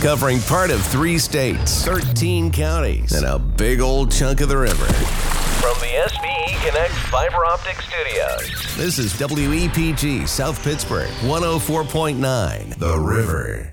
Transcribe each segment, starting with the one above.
covering part of 3 states, 13 counties, and a big old chunk of the river. From the SBE Connect Fiber Optic Studios, this is WEPG South Pittsburgh, 104.9, The River.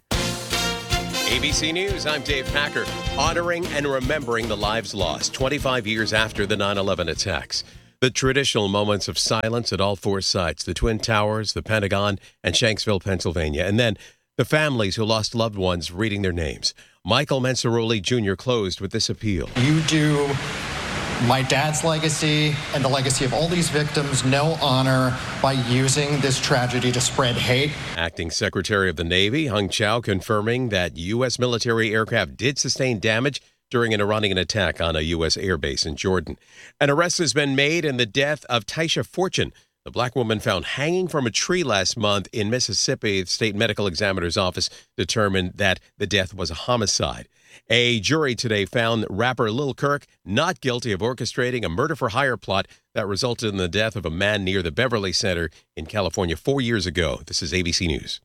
ABC News, I'm Dave Packer. Honoring and remembering the lives lost 25 years after the 9/11 attacks. The traditional moments of silence at all 4 sites, the Twin Towers, the Pentagon, and Shanksville, Pennsylvania. And then the families who lost loved ones reading their names. Michael Mansuroli Jr. closed with this appeal. You do my dad's legacy and the legacy of all these victims no honor by using this tragedy to spread hate. Acting Secretary of the Navy Hung Chow confirming that U.S. military aircraft did sustain damage during an Iranian attack on a U.S. airbase in Jordan. An arrest has been made in the death of Taisha Fortune, the black woman found hanging from a tree last month in Mississippi. The state medical examiner's office determined that the death was a homicide. A jury today found rapper Lil Kirk not guilty of orchestrating a murder-for-hire plot that resulted in the death of a man near the Beverly Center in California 4 years ago. This is ABC News.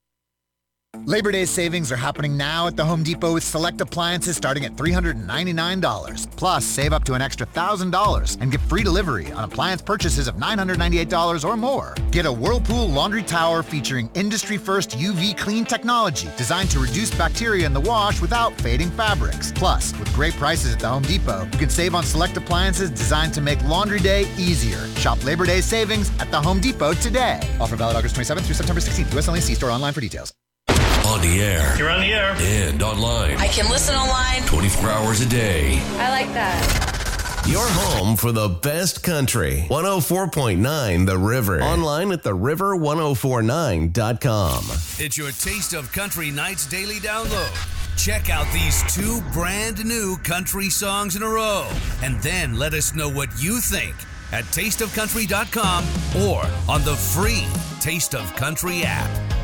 Labor Day savings are happening now at the Home Depot with select appliances starting at $399. Plus, save up to an extra $1,000 and get free delivery on appliance purchases of $998 or more. Get a Whirlpool laundry tower featuring industry-first UV clean technology designed to reduce bacteria in the wash without fading fabrics. Plus, with great prices at the Home Depot, you can save on select appliances designed to make laundry day easier. Shop Labor Day savings at the Home Depot today. Offer valid August 27th through September 16th. U.S. only. See store online for details. On the air. You're on the air. And online. I can listen online. 24 hours a day. I like that. Your home for the best country. 104.9 The River. Online at theriver1049.com. It's your Taste of Country Night's daily download. Check out these 2 brand new country songs in a row. And then let us know what you think at tasteofcountry.com or on the free Taste of Country app.